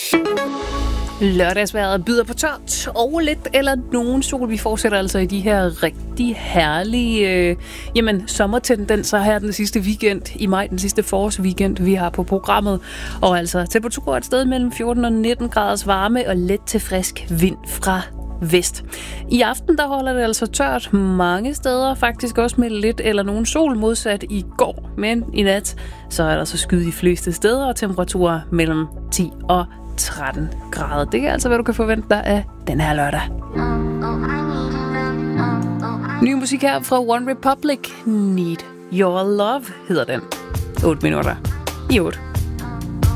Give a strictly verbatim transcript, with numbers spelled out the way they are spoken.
Lørdagsvejret byder på tørt og lidt eller nogen sol. Vi fortsætter altså i de her rigtig herlige øh, jamen, sommertendenser her den sidste weekend i maj, den sidste forårsweekend, vi har på programmet. Og altså temperaturer et sted mellem fjorten og nitten graders varme og let til frisk vind fra vest. I aften der holder det altså tørt mange steder, faktisk også med lidt eller nogen sol modsat i går. Men i nat så er der så skyet de fleste steder og temperaturer mellem ti og tretten grader. Det er altså, hvad du kan forvente dig af den her lørdag. Ny musik her fra One Republic. Need Your Love hedder den. otte minutter i otte.